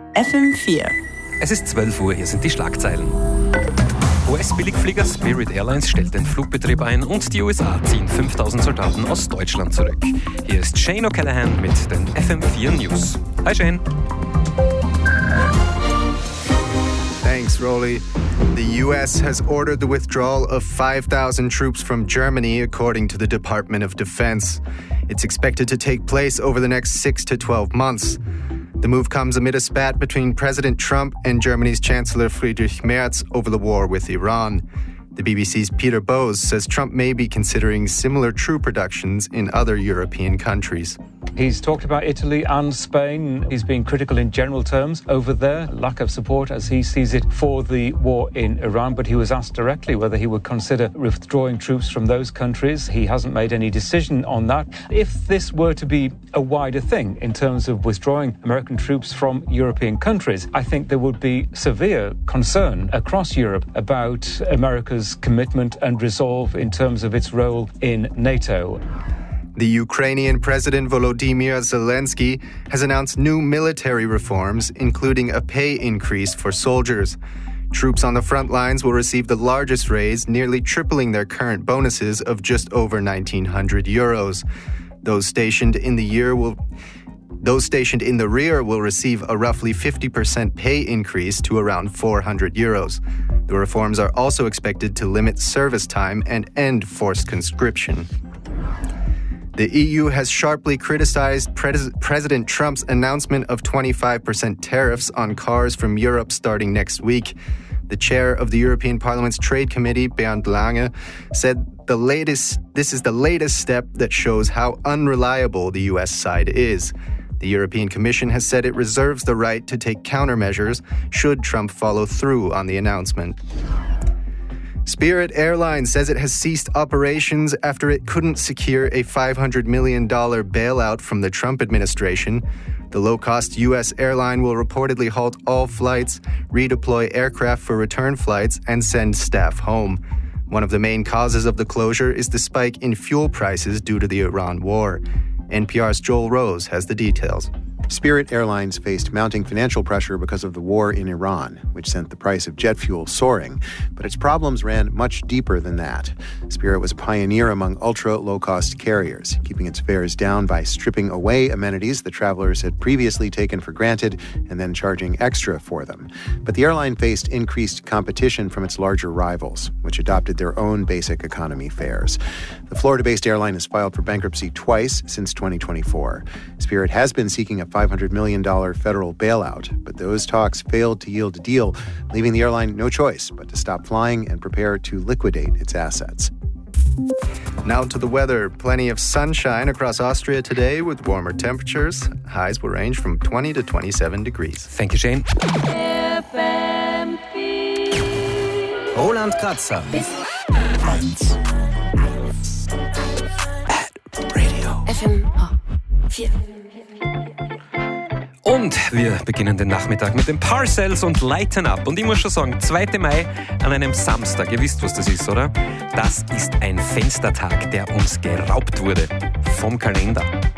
FM4. Es ist 12 Uhr, hier sind die Schlagzeilen. US-Billigflieger Spirit Airlines stellt den Flugbetrieb ein und die USA ziehen 5000 Soldaten aus Deutschland zurück. Hier ist Shane O'Callaghan mit den FM4 News. Hi Shane. Thanks, Rolly. The U.S. has ordered the withdrawal of 5,000 troops from Germany, according to the Department of Defense. It's expected to take place over the next 6 to 12 months. The move comes amid a spat between President Trump and Germany's Chancellor Friedrich Merz over the war with Iran. The BBC's Peter Bowes says Trump may be considering similar troop reductions in other European countries. He's talked about Italy and Spain. He's been critical in general terms over their lack of support, as he sees it, for the war in Iran. But he was asked directly whether he would consider withdrawing troops from those countries. He hasn't made any decision on that. If this were to be a wider thing in terms of withdrawing American troops from European countries, I think there would be severe concern across Europe about America's commitment and resolve in terms of its role in NATO. The Ukrainian President Volodymyr Zelensky has announced new military reforms, including a pay increase for soldiers. Troops on the front lines will receive the largest raise, nearly tripling their current bonuses of just over 1,900 euros. Those stationed in the rear will receive a roughly 50% pay increase to around 400 euros. The reforms are also expected to limit service time and end forced conscription. The EU has sharply criticized President Trump's announcement of 25% tariffs on cars from Europe starting next week. The chair of the European Parliament's Trade Committee, Bernd Lange, said this is the latest step that shows how unreliable the US side is. The European Commission has said it reserves the right to take countermeasures should Trump follow through on the announcement. Spirit Airlines says it has ceased operations after it couldn't secure a $500 million bailout from the Trump administration. The low-cost U.S. airline will reportedly halt all flights, redeploy aircraft for return flights, and send staff home. One of the main causes of the closure is the spike in fuel prices due to the Iran war. NPR's Joel Rose has the details. Spirit Airlines faced mounting financial pressure because of the war in Iran, which sent the price of jet fuel soaring. But its problems ran much deeper than that. Spirit was a pioneer among ultra-low-cost carriers, keeping its fares down by stripping away amenities that travelers had previously taken for granted and then charging extra for them. But the airline faced increased competition from its larger rivals, which adopted their own basic economy fares. The Florida-based airline has filed for bankruptcy twice since 2024. Spirit has been seeking a $500 million federal bailout, but those talks failed to yield a deal, leaving the airline no choice but to stop flying and prepare to liquidate its assets. Now to the weather. Plenty of sunshine across Austria today with warmer temperatures. Highs will range from 20 to 27 degrees. Thank you, Shane. Roland Kratzer. Radio. FM4. Und wir beginnen den Nachmittag mit den Parcells und Lighten Up. Und ich muss schon sagen, 2. Mai an einem Samstag. Ihr wisst, was das ist, oder? Das ist ein Fenstertag, der uns geraubt wurde vom Kalender.